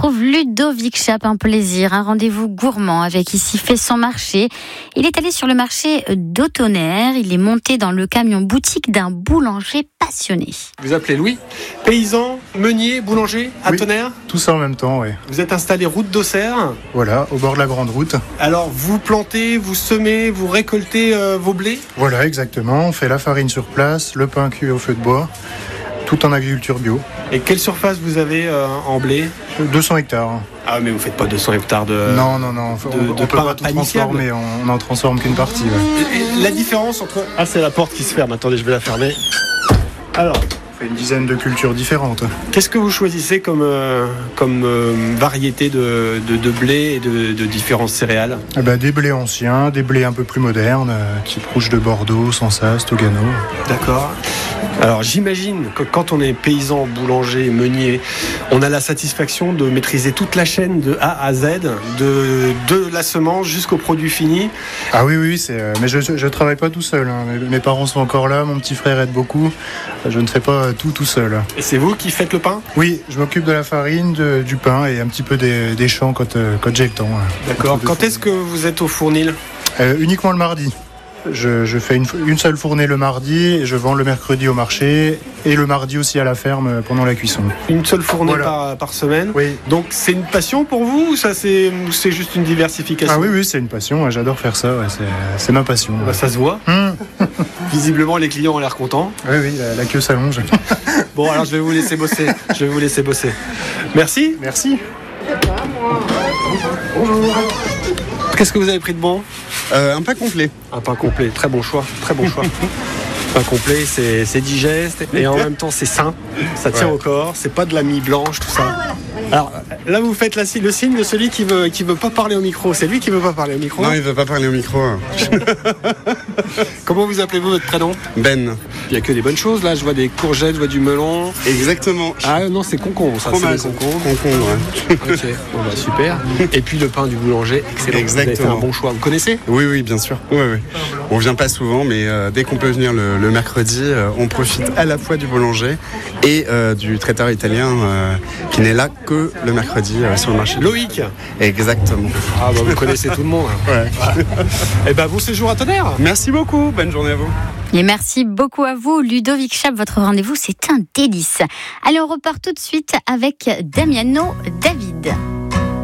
retrouve Ludovic Chape, un plaisir, un rendez-vous gourmand avec Ici fait son marché. Il est allé sur le marché d'Autonnerre. Il est monté dans le camion boutique d'un boulanger passionné. Vous appelez Louis, paysan, meunier, boulanger à Tonnerre. Tout ça en même temps, oui. Vous êtes installé route d'Auxerre. Voilà, au bord de la grande route. Alors vous plantez, vous semez, vous récoltez vos blés. Voilà, exactement. On fait la farine sur place, le pain cuit au feu de bois, tout en agriculture bio. Et quelle surface vous avez en blé ? 200 hectares. Ah mais vous faites pas 200 hectares de... Non. On peut pas tout transformer, on n'en transforme qu'une partie. Ouais. Et la différence entre... Ah, c'est la porte qui se ferme, attendez, je vais la fermer. Alors, on fait une dizaine de cultures différentes. qu'est-ce que vous choisissez comme variété de blé et de différentes céréales ? Des blés anciens, des blés un peu plus modernes, type rouge de Bordeaux, Sansace, Togano. D'accord. Alors j'imagine que quand on est paysan, boulanger, meunier, on a la satisfaction de maîtriser toute la chaîne de A à Z, de la semence jusqu'au produit fini. Ah oui, mais je travaille pas tout seul. Hein. Mes parents sont encore là, mon petit frère aide beaucoup. Je ne fais pas tout seul. Et c'est vous qui faites le pain ? Oui, je m'occupe de la farine, du pain et un petit peu des champs quand j'ai le temps. D'accord. Quand est-ce que vous êtes au fournil ? Uniquement le mardi. Je fais une seule fournée le mardi et je vends le mercredi au marché et le mardi aussi à la ferme pendant la cuisson. Une seule fournée par semaine. Oui. Donc c'est une passion pour vous ou c'est juste une diversification ? Ah oui, c'est une passion. J'adore faire ça. Ouais, c'est ma passion. Bah, ça se voit. Visiblement les clients ont l'air contents. Oui, la queue s'allonge. Bon, alors je vais vous laisser bosser. Merci. Merci. Qu'est-ce que vous avez pris de bon ? Un pain complet. Un pain complet, très bon choix. Pain complet, c'est digeste et en même temps c'est sain. Ça tient au corps, c'est pas de la mie blanche, tout ça. Alors là, vous faites le signe de celui qui veut pas parler au micro. C'est lui qui veut pas parler au micro ? Non, il veut pas parler au micro. Comment vous appelez-vous, votre prénom ? Ben. Il y a que des bonnes choses là. Je vois des courgettes, je vois du melon. Exactement. Ah non, c'est concombre, ça. Fromage. C'est des concombres. Concombre, ouais. Ok. Bon bah super. Et puis le pain du boulanger, excellent. Exactement. Vous avez fait un bon choix. Vous connaissez ? Oui, bien sûr. Oui. On vient pas souvent, mais dès qu'on peut venir le mercredi, on profite à la fois du boulanger et du traiteur italien qui n'est là que le mercredi sur le marché. Loïc. Exactement. Ah bah vous connaissez tout le monde. Ouais. Et bah bon séjour à Tonnerre. Merci beaucoup. Bonne journée à vous. Et merci beaucoup à vous, Ludovic Chape. Votre rendez-vous, c'est un délice. Allez, on repart tout de suite avec Damiano David.